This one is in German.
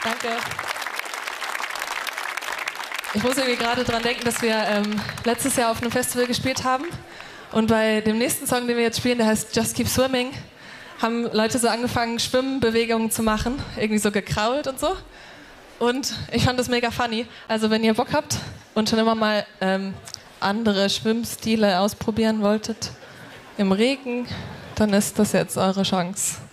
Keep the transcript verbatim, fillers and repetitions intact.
Danke. Ich muss irgendwie gerade dran denken, dass wir ähm, letztes Jahr auf einem Festival gespielt haben. Und bei dem nächsten Song, den wir jetzt spielen, der heißt Just Keep Swimming, haben Leute so angefangen, Schwimmbewegungen zu machen. Irgendwie so gekrault und so. Und ich fand das mega funny. Also wenn ihr Bock habt und schon immer mal ähm, andere Schwimmstile ausprobieren wolltet im Regen, dann ist das jetzt eure Chance.